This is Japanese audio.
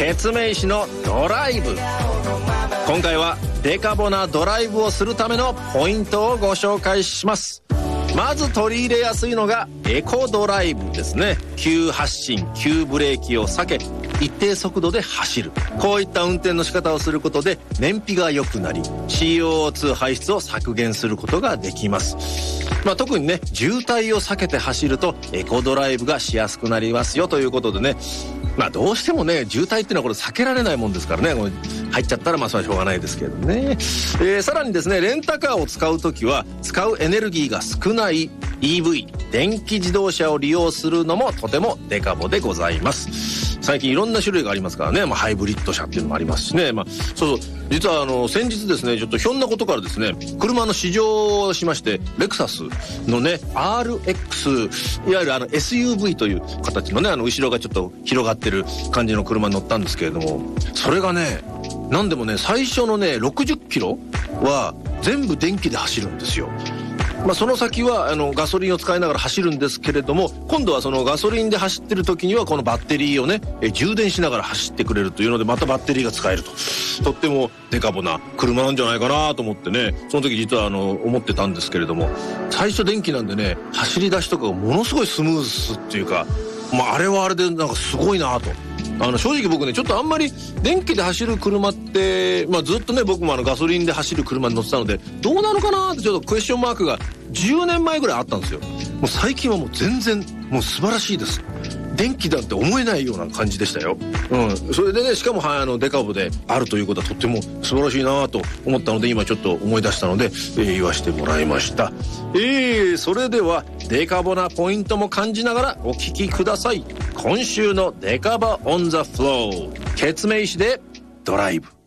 ケツメイシのドライブ。今回はデカボなドライブをするためのポイントをご紹介します。まず取り入れやすいのがエコドライブですね。急発進、急ブレーキを避け、一定速度で走る。こういった運転の仕方をすることで燃費が良くなり CO2 排出を削減することができます。特にね、渋滞を避けて走るとエコドライブがしやすくなりますよということでね、どうしてもね、渋滞っていうのはこれ避けられないもんですからね、入っちゃったらそれはしょうがないですけどね。さらにですね、レンタカーを使うときは使うエネルギーが少ない EV 電気自動車を利用するのもとてもデカボでございます。最近いろんな種類がありますからね、ハイブリッド車っていうのもありますしね。そう実は先日ですね、ちょっとひょんなことからですね、車の試乗をしまして、レクサスのね RX、 いわゆるSUV という形のね、後ろがちょっと広がってる感じの車に乗ったんですけれども、それがね、なんでもね、最初のね60キロは全部電気で走るんですよ。その先はガソリンを使いながら走るんですけれども、今度はそのガソリンで走ってる時にはこのバッテリーをね充電しながら走ってくれるというので、またバッテリーが使えるとってもデカボな車なんじゃないかなと思ってね、その時実は思ってたんですけれども、最初電気なんでね、走り出しとかがものすごいスムーズっていうか、あれはあれでなんかすごいなと。正直僕ね、ちょっとあんまり電気で走る車って、ずっとね、僕もガソリンで走る車に乗ってたので、どうなのかなってちょっとクエスチョンマークが10年前ぐらいあったんですよ。もう最近はもう全然もう素晴らしいです。電気だって思えないような感じでしたよ。それでね、しかもデカボであるということはとっても素晴らしいなと思ったので、今ちょっと思い出したので、言わせてもらいました。それではデカボなポイントも感じながらお聞きください。今週のデカボオンザフロー、ケツメイシでドライブ。